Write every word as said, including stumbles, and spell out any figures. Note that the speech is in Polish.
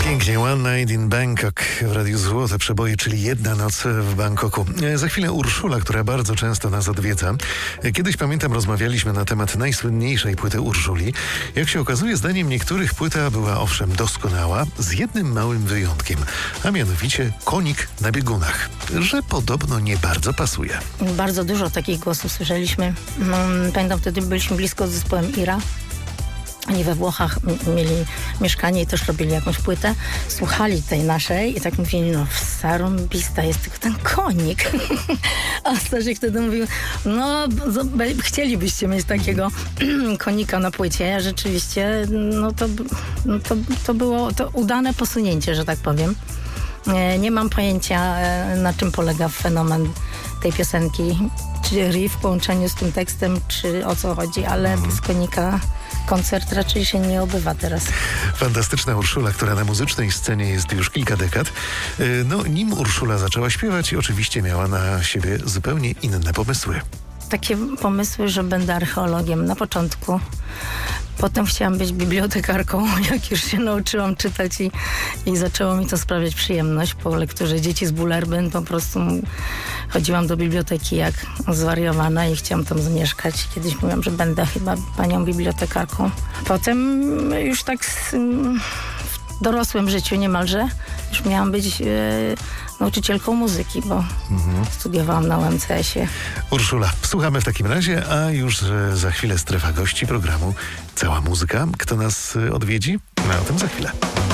Pięknie, One Night in Bangkok w Radiu Złote Przeboje, czyli jedna noc w Bangkoku. Za chwilę Urszula, która bardzo często nas odwiedza. Kiedyś, pamiętam, rozmawialiśmy na temat najsłynniejszej płyty Urszuli. Jak się okazuje, zdaniem niektórych płyta była owszem doskonała, z jednym małym wyjątkiem, a mianowicie konik na biegunach, że podobno nie bardzo pasuje. Bardzo dużo takich głosów słyszeliśmy. Pamiętam, wtedy byliśmy blisko z zespołem Ira. Oni we Włochach mieli mieszkanie i też robili jakąś płytę. Słuchali tej naszej i tak mówili, no zarąbista jest tylko ten konik. A Stasiek wtedy mówił, no chcielibyście mieć takiego konika na płycie. Ja rzeczywiście, no to, no to, to było to udane posunięcie, że tak powiem. Nie, nie mam pojęcia, na czym polega fenomen tej piosenki. Czy riff w połączeniu z tym tekstem, czy o co chodzi, ale mm. bez konika koncert raczej się nie obywa teraz. Fantastyczna Urszula, która na muzycznej scenie jest już kilka dekad. No, nim Urszula zaczęła śpiewać, oczywiście miała na siebie zupełnie inne pomysły. Takie pomysły, że będę archeologiem na początku. Potem chciałam być bibliotekarką, jak już się nauczyłam czytać i, i zaczęło mi to sprawiać przyjemność. Po lekturze Dzieci z Bullerbyn po prostu chodziłam do biblioteki jak zwariowana i chciałam tam zamieszkać. Kiedyś mówiłam, że będę chyba panią bibliotekarką. Potem już tak z, w dorosłym życiu niemalże już miałam być e, nauczycielką muzyki, bo mhm. studiowałam na U M C S ie. Urszula, słuchamy w takim razie, a już e, za chwilę strefa gości programu Cała Muzyka. Kto nas e, odwiedzi? No, o tym za chwilę.